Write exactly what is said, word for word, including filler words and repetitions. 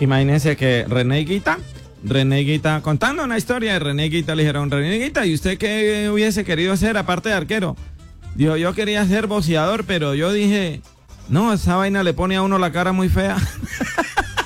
Imagínense que René Guita, René Guita, contando una historia de René Guita, le dijeron, René Guita, ¿y usted qué hubiese querido ser aparte de arquero? Dijo, yo quería ser boxeador, pero yo dije, no, esa vaina le pone a uno la cara muy fea.